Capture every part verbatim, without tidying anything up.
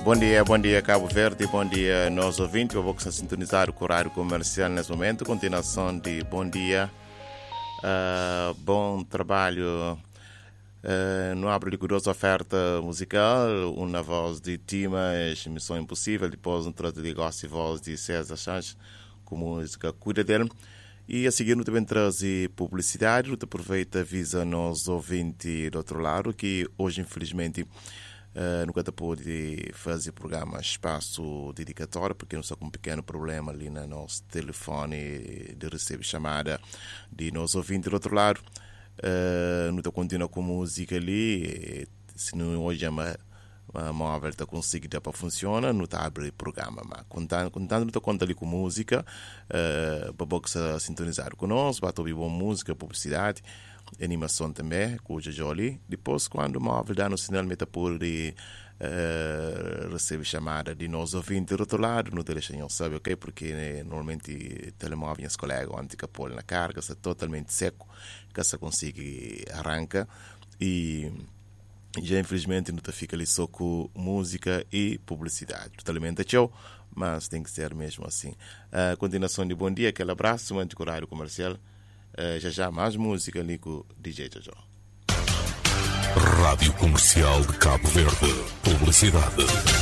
Bom dia, bom dia Cabo Verde, bom dia nós ouvintes. Eu vou sintonizar o horário comercial nesse momento. Continuação de bom dia, uh, bom trabalho. Uh, no abre rigorosa oferta musical, uma voz de Timas, Missão Impossível, depois um troço de gosto e voz de César Sanches, com música Cuida dele. E a seguir, também traz publicidade, eu aproveita avisa nos ouvintes do outro lado, que hoje, infelizmente, uh, nunca pôde fazer programa espaço dedicatório, porque não só com um pequeno problema ali no nosso telefone de receber chamada de nos ouvintes do outro lado. Uh, não continua com música ali, se não hoje é uma, uma móvel está conseguida para funcionar, não está abre programa, mas contando, contando não está conta ali com música, uh, para boxa sintonizar conosco, para ouvir boa música, publicidade, animação também, cuja joli. Depois, quando o móvel dá no sinal, meta por de Uh, recebe chamada de nós ouvintes do outro lado, não deixa não sabe, ok? Porque né, normalmente telemóvel os colegas ontem que pôr na carga está totalmente seco, que se consegue arranca e já infelizmente não fica ali só com música e publicidade, totalmente tchau, mas tem que ser mesmo assim. Uh, continuação de bom dia, aquele abraço, um anticorário comercial, uh, já já mais música ali com o D J Jojo. Rádio Comercial de Cabo Verde. Publicidade.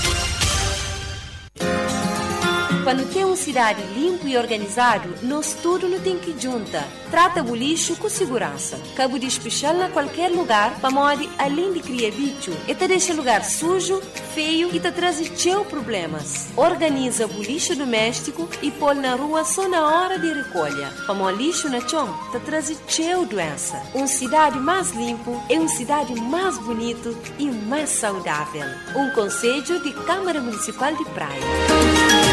Quando tem uma cidade limpa e organizado, nós tudo não tem que junta. Trata o lixo com segurança. Cabo de especial em qualquer lugar, para modo além de criar bicho, e te deixa lugar sujo, feio e te traz teu problemas. Organiza o lixo doméstico e põe na rua só na hora de recolha. Para o lixo na chão, te traz teu doença. Uma cidade mais limpa é uma cidade mais bonita e mais saudável. Um conselho de Câmara Municipal de Praia.